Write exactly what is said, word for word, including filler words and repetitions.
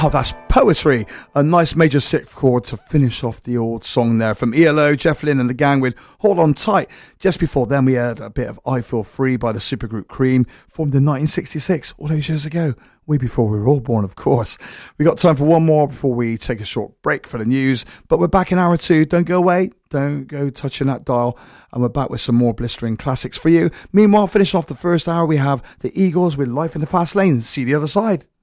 Oh, that's poetry. A nice major sixth chord to finish off the old song there from E L O, Jeff Lynne and the gang with Hold On Tight. Just before then we had a bit of I Feel Free by the supergroup Cream, formed in nineteen sixty-six, all those years ago. Way before we were all born, of course. We got time for one more before we take a short break for the news. But we're back in hour two. Don't go away. Don't go touching that dial. And we're back with some more blistering classics for you. Meanwhile, finishing off the first hour, we have the Eagles with Life in the Fast Lane. See the other side.